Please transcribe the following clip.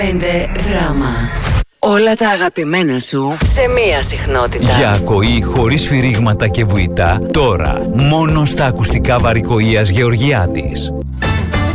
Δράμα. Όλα τα αγαπημένα σου σε μία συχνότητα. Για ακοή χωρίς σφυρίγματα και βουητά, τώρα μόνο στα ακουστικά Βαρικοΐας Γεωργιάδης.